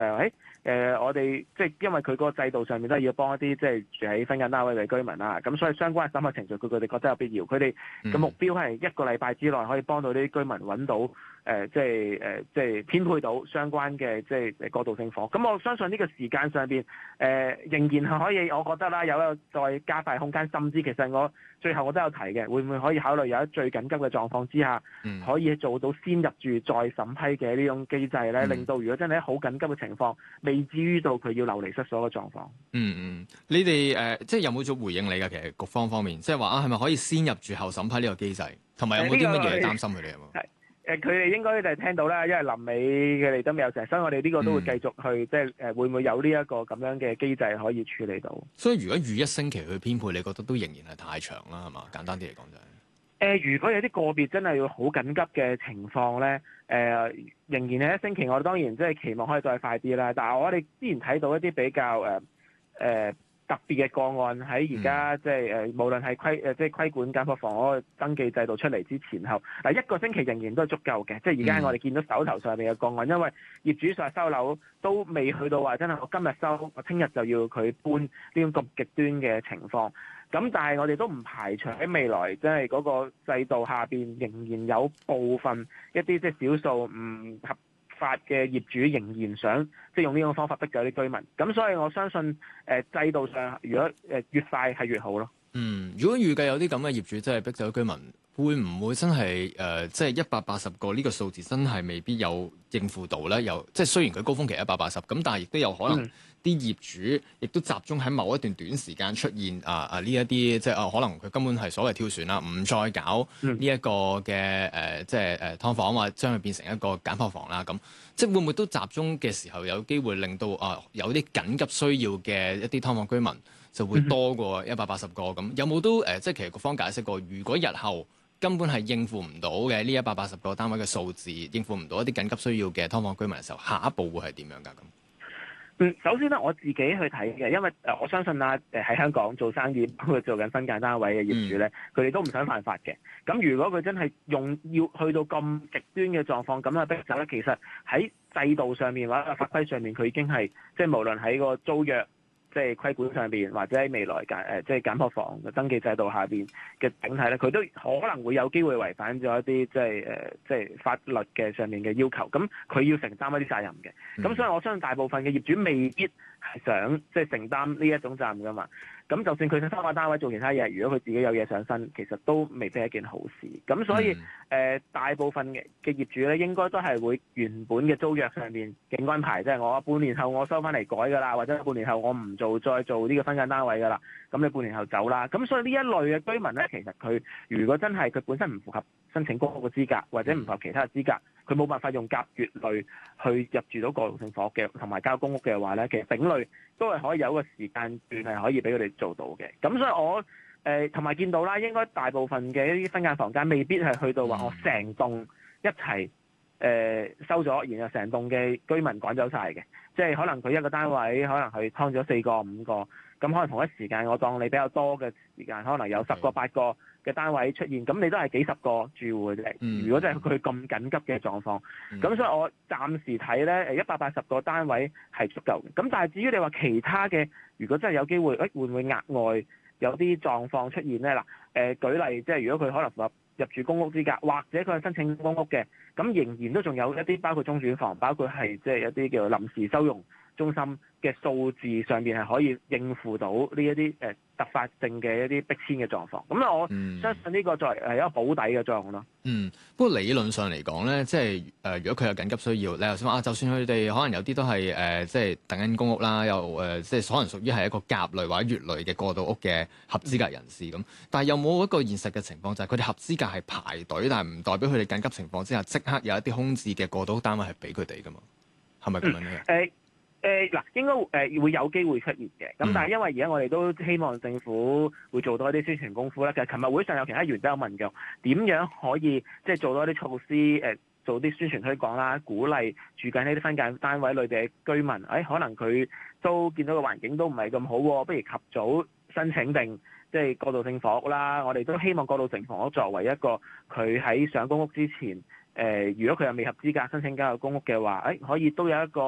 我哋即係因為佢嗰個制度上面都係要幫一啲即係住喺分間單位嘅居民啦，咁所以相關嘅審核程序佢哋覺得有必要，佢哋嘅目標係一個禮拜之內可以幫到啲居民揾到即係編配到相關嘅即係過渡性房。咁我相信呢個時間上邊仍然係可以，我覺得啦有一個再加快空間，甚至其實我最後我都有提嘅，會唔會可以考慮有一最緊急嘅狀況之下，可以做到先入住再審批嘅呢種機制咧，令到如果真係好緊急嘅情況，未至於到佢要流離失所嘅狀況。 你哋即係有冇做回應你㗎？其實局方方面，即係話係咪可以先入住後審批呢個機制？同埋有冇啲乜嘢擔心佢哋有冇？ 佢哋應該就係聽到啦，因為臨尾佢哋都未有成，所以我哋呢個都會繼續去即係會唔會有呢一個咁樣嘅機制可以處理到？ 所以如果預一星期去編配，你覺得都仍然係太長啦，係嘛？簡單啲嚟講就係。 如果有啲個別真係要好緊急嘅情況咧，仍然係一星期，我哋當然即係期望可以再快啲啦。但係我哋之前睇到一啲比較特別嘅個案喺而家即係無論係規管簡樸房嗰個登記制度出嚟之前後，一個星期仍然都係足夠嘅。即係而家我哋見到手頭上面嘅個案，因為業主話收樓都未去到話真係我今日收，我聽日就要佢搬呢種咁極端嘅情況。咁但係我哋都唔排除喺未來即係嗰個制度下邊仍然有部分一啲即係少數唔合法嘅業主仍然想即係用呢種方法逼走啲居民。咁所以我相信制度上如果越快係越好咯。 如果預計有啲咁嘅業主真係逼走居民，會唔會真係即係180個呢個數字真係未必有應付到咧？即係雖然佢高峰期180，咁但係亦都有可能啲業主亦都集中喺某一段短時間出現呢一啲即係可能佢根本係所謂挑選啦，唔再搞呢一個嘅即係劏房，或者將佢變成一個簡樸房啦。咁即係會唔會都集中嘅時候有機會令到有啲緊急需要嘅一啲劏房居民就會多過180個咁？有冇都即係其實局方解釋過，如果日後根本係應付唔到嘅呢180個單位嘅數字，應付唔到一啲緊急需要嘅劏房居民嘅時候，下一步會係點樣㗎？咁首先咧，我自己去睇嘅，因為我相信啦，喺香港做生意，包括做緊分間單位嘅業主咧，佢哋都唔想犯法嘅。咁如果佢真係要去到咁極端嘅狀況，咁啊逼走咧，其實喺制度上面或者法規上面，佢已經係即係無論喺個租約，即係規管上邊，或者喺未來即係簡樸房嘅登記制度下邊嘅整體咧，佢都可能會有機會違反咗一啲即係法律嘅上面嘅要求。咁佢要承擔一啲責任嘅。咁所以我相信大部分嘅業主未必係想即係承擔呢一種責任噶嘛。咁就算佢想收翻單位做其他嘢，如果佢自己有嘢上身，其實都未必係一件好事。咁所以大部分嘅業主咧，應該都係會原本嘅租約上面嘅安排，即係我半年後我收翻嚟改㗎啦，或者半年後我唔再做呢個分間單位㗎啦。咁你半年後走啦。咁所以呢一類嘅居民咧，其實佢如果真係佢本身唔符合申請公屋嘅資格，或者唔符合其他嘅資格，佢冇辦法用甲乙類去入住到過渡性房屋嘅，同埋交公屋嘅話咧，其實丙類都係可以有一個時間段係可以俾佢哋做到嘅。咁所以我同埋見到啦，應該大部分嘅一啲分間房間未必係去到話我成棟一齊收咗，然後成棟嘅居民趕走晒嘅。即係可能佢一個單位可能佢劏咗4個5個，咁可能同一時間我當你比較多嘅時間，可能有10個8個嘅單位出現，咁你都係幾十個住戶嘅啫。如果真係佢咁緊急嘅狀況，咁所以我暫時睇咧180個單位係足夠嘅。咁但係至於你話其他嘅，如果真係有機會，會唔會額外有啲狀況出現咧？嗱，舉例即係如果佢可能符合入住公屋資格，或者佢係申請公屋嘅，咁仍然都仲有一啲包括中轉房，包括係即係一啲叫臨時收容中心嘅數字上面係可以應付到呢一啲突發性嘅一啲逼遷嘅狀況。咁我相信呢個作為係一個保底嘅作用咯。 不過理論上嚟講咧，即係如果佢有緊急需要，你頭先話就算佢哋可能有啲都係即係等緊公屋啦，又即係可能屬於係一個甲類或者乙類嘅過渡屋嘅合資格人士咁，但係有冇一個現實嘅情況就係佢哋合資格係排隊，但係唔代表佢哋緊急情況之下即刻有一啲空置嘅過渡屋單位係俾佢哋噶嘛？係咪咁樣咧？ 嗱，應該會有機會出現嘅。咁但係因為而家我哋都希望政府會做多一啲宣傳功夫啦。其實琴日會上有其他議員都有問嘅，點樣可以即係做多啲措施，做啲宣傳推廣啦，鼓勵住緊呢啲分間單位裏邊嘅居民，可能佢都見到個環境都唔係咁好，不如及早申請定即係過渡性房屋啦。我哋都希望過渡性房屋作為一個佢喺上公屋之前，如果佢又未合資格申請加入公屋嘅話，可以都有一個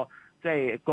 即係